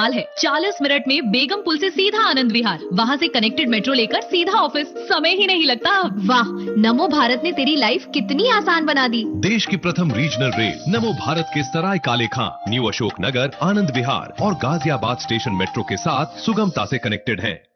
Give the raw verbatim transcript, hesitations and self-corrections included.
हाल है। चालीस मिनट में बेगम पुल से सीधा आनंद विहार, वहाँ से कनेक्टेड मेट्रो लेकर सीधा ऑफिस, समय ही नहीं लगता। वाह, नमो भारत ने तेरी लाइफ कितनी आसान बना दी। देश की प्रथम रीजनल रेल नमो भारत के सराय काले खां, न्यू अशोक नगर, आनंद विहार और गाजियाबाद स्टेशन मेट्रो के साथ सुगमता से कनेक्टेड है।